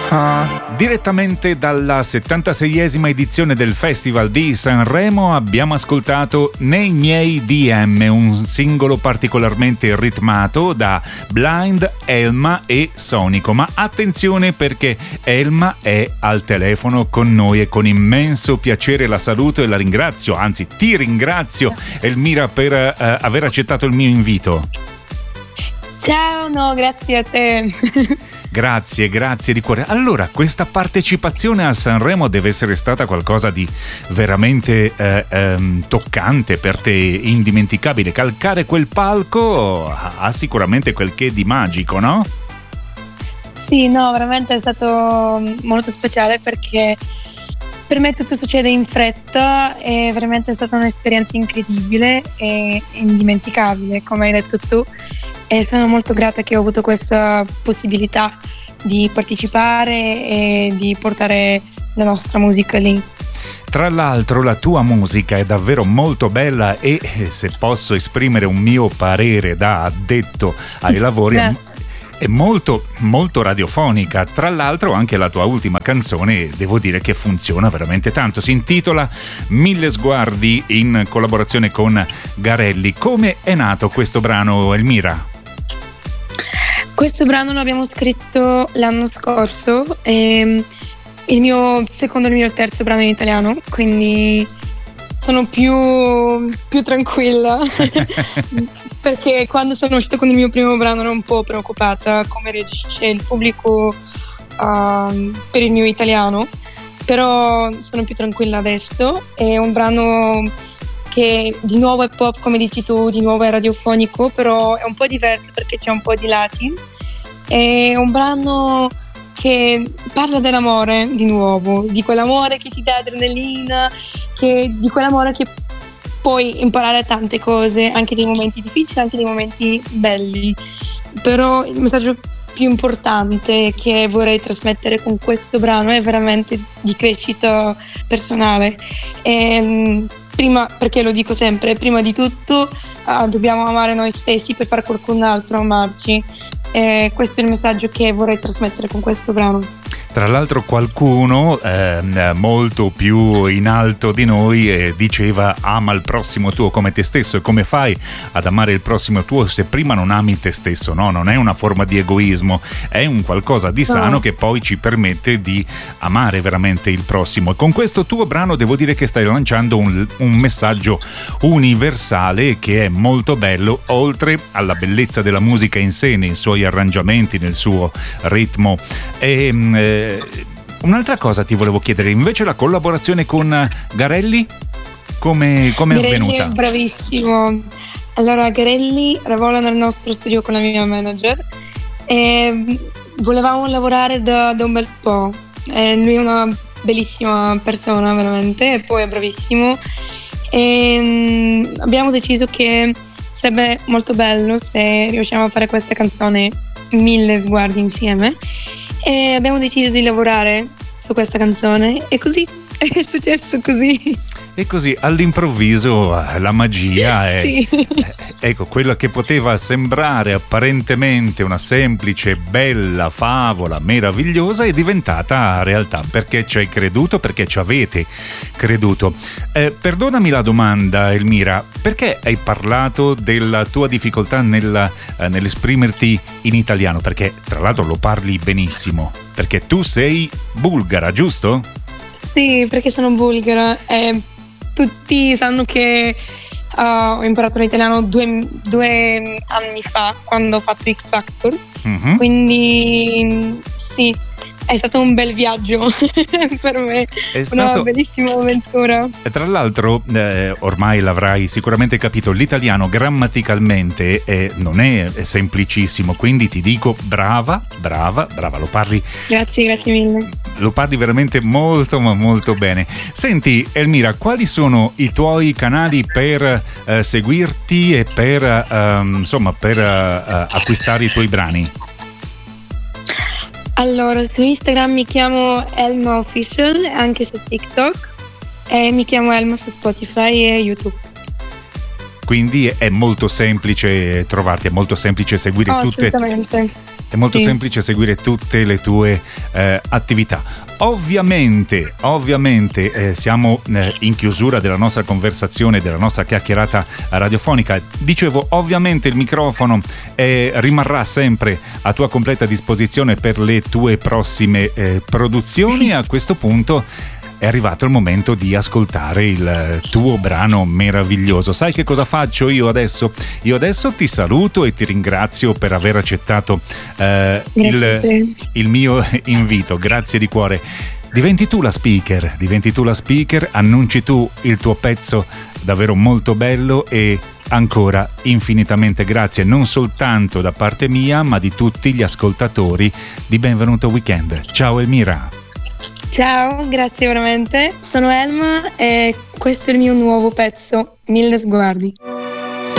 Direttamente dalla 76esima edizione del Festival di Sanremo abbiamo ascoltato Nei miei DM, un singolo particolarmente ritmato da Blind, Elma e Sonico. Ma attenzione, perché Elma è al telefono con noi e con immenso piacere la saluto e la ringrazio, anzi ti ringrazio Elmira per aver accettato il mio invito. Ciao, no, grazie a te. Grazie di cuore. Allora, questa partecipazione a Sanremo deve essere stata qualcosa di veramente toccante per te, indimenticabile. Calcare quel palco ha sicuramente quel che di magico, no? Sì, no, veramente è stato molto speciale perché per me tutto succede in fretta e veramente è stata un'esperienza incredibile e indimenticabile, come hai detto tu. E sono molto grata che ho avuto questa possibilità di partecipare e di portare la nostra musica lì. Tra l'altro la tua musica è davvero molto bella e, se posso esprimere un mio parere da addetto ai lavori, è molto molto radiofonica. Tra l'altro anche la tua ultima canzone devo dire che funziona veramente tanto, si intitola Mille sguardi in collaborazione con Garelli. Come è nato questo brano, Elmira? Questo brano lo abbiamo scritto l'anno scorso, è il mio terzo brano in italiano, quindi sono più tranquilla perché quando sono uscita con il mio primo brano ero un po' preoccupata come reagisce il pubblico per il mio italiano, però sono più tranquilla adesso. È un brano che di nuovo è pop, come dici tu, di nuovo è radiofonico, però è un po' diverso perché c'è un po' di latin. È un brano che parla dell'amore di nuovo, di quell'amore che ti dà adrenalina, di quell'amore che puoi imparare tante cose, anche dei momenti difficili, anche dei momenti belli. Però il messaggio più importante che vorrei trasmettere con questo brano è veramente di crescita personale. Prima, perché lo dico sempre, prima di tutto dobbiamo amare noi stessi per fare qualcun altro amarci. Questo è il messaggio che vorrei trasmettere con questo brano. Tra l'altro qualcuno molto più in alto di noi diceva: ama il prossimo tuo come te stesso. E come fai ad amare il prossimo tuo se prima non ami te stesso? No, non è una forma di egoismo, è un qualcosa di sano che poi ci permette di amare veramente il prossimo. E con questo tuo brano devo dire che stai lanciando un messaggio universale che è molto bello, oltre alla bellezza della musica in sé, nei suoi arrangiamenti, nel suo ritmo. Un'altra cosa ti volevo chiedere, invece la collaborazione con Garelli come è avvenuta? È bravissimo. Allora, Garelli lavora nel nostro studio con la mia manager e volevamo lavorare da un bel po'. Lui è una bellissima persona veramente e poi è bravissimo, e abbiamo deciso che sarebbe molto bello se riusciamo a fare questa canzone Mille sguardi insieme, e abbiamo deciso di lavorare su questa canzone e così è successo così. E così all'improvviso la magia è, sì. Ecco, quella che poteva sembrare apparentemente una semplice bella favola meravigliosa è diventata realtà, perché ci hai creduto, perché ci avete creduto. Perdonami la domanda, Elmira, perché hai parlato della tua difficoltà nell'esprimerti in italiano? Perché tra l'altro lo parli benissimo, perché tu sei bulgara, giusto? Sì, perché sono bulgara e tutti sanno che ho imparato l'italiano due anni fa, quando ho fatto X Factor. Mm-hmm. Quindi sì, è stato un bel viaggio per me, una bellissima avventura. E tra l'altro, ormai l'avrai sicuramente capito, l'italiano grammaticalmente non è semplicissimo, quindi ti dico brava, lo parli. Grazie mille. Lo parli veramente molto ma molto bene. Senti, Elmira, quali sono i tuoi canali per seguirti e per acquistare i tuoi brani? Allora, su Instagram mi chiamo Elma Official, anche su TikTok, e mi chiamo Elma su Spotify e YouTube. quindi è molto semplice trovarti, è molto semplice seguire è molto semplice seguire tutte le tue attività. Ovviamente siamo in chiusura della nostra conversazione, della nostra chiacchierata radiofonica. Dicevo, ovviamente il microfono rimarrà sempre a tua completa disposizione per le tue prossime produzioni. A questo punto è arrivato il momento di ascoltare il tuo brano meraviglioso. Sai che cosa faccio io adesso? Io adesso ti saluto e ti ringrazio per aver accettato il mio invito. Grazie di cuore. Diventi tu la speaker, annunci tu il tuo pezzo davvero molto bello e ancora infinitamente grazie, non soltanto da parte mia, ma di tutti gli ascoltatori di Benvenuto Weekend. Ciao Elmira. Ciao, grazie veramente. Sono Elma e questo è il mio nuovo pezzo, 1000 sguardi.